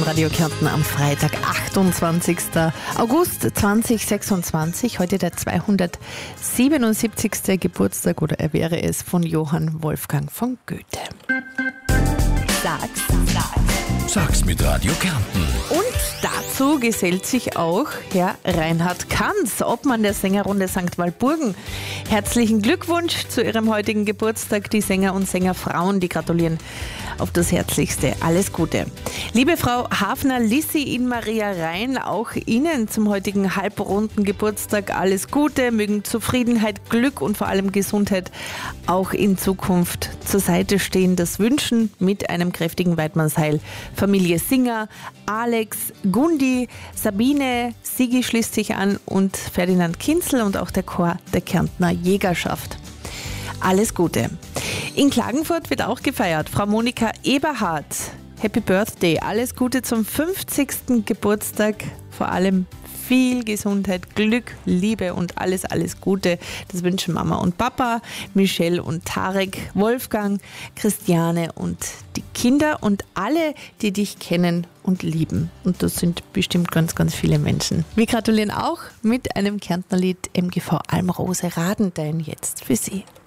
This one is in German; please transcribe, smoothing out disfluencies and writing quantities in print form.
Radio Kärnten am Freitag, 28. August 2026. Heute der 277. Geburtstag, oder er wäre es, von Johann Wolfgang von Goethe. Sag's mit Radio Kärnten. Und dazu gesellt sich auch Herr Reinhard Kanz, Obmann der Sängerrunde St. Walburgen. Herzlichen Glückwunsch zu Ihrem heutigen Geburtstag. Die Sänger und Sängerfrauen, die gratulieren auf das Herzlichste. Alles Gute. Liebe Frau Hafner, Lissi in Maria Rhein, auch Ihnen zum heutigen halbrunden Geburtstag alles Gute. Mögen Zufriedenheit, Glück und vor allem Gesundheit auch in Zukunft zur Seite stehen. Das wünschen mit einem kräftigen Weidmannsheil Familie Singer, Alex, Gundi, Sabine, Sigi schließt sich an und Ferdinand Kinzel und auch der Chor der Kärntner Jägerschaft. Alles Gute. In Klagenfurt wird auch gefeiert. Frau Monika Eberhardt, Happy Birthday. Alles Gute zum 50. Geburtstag. Vor allem viel Gesundheit, Glück, Liebe und alles Gute. Das wünschen Mama und Papa, Michelle und Tarek, Wolfgang, Christiane und die Kinder und alle, die dich kennen und lieben. Und das sind bestimmt ganz viele Menschen. Wir gratulieren auch mit einem Kärntnerlied, MGV Almrose Radentein, jetzt für Sie.